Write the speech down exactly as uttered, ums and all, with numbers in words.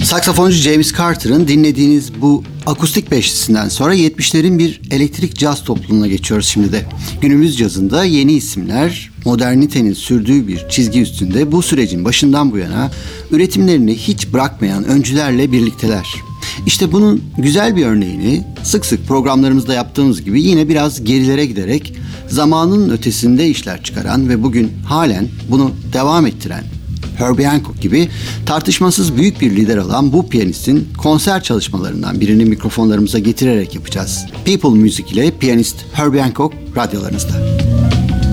Saksafoncu James Carter'ın dinlediğiniz bu akustik beşlisinden sonra yetmişlerin bir elektrik caz topluluğuna geçiyoruz şimdi de. Günümüz cazında yeni isimler, modernitenin sürdüğü bir çizgi üstünde bu sürecin başından bu yana üretimlerini hiç bırakmayan öncülerle birlikteler. İşte bunun güzel bir örneğini sık sık programlarımızda yaptığımız gibi yine biraz gerilere giderek zamanın ötesinde işler çıkaran ve bugün halen bunu devam ettiren Herbie Hancock gibi tartışmasız büyük bir lider olan bu piyanistin konser çalışmalarından birini mikrofonlarımıza getirerek yapacağız. People Music ile piyanist Herbie Hancock radyolarınızda.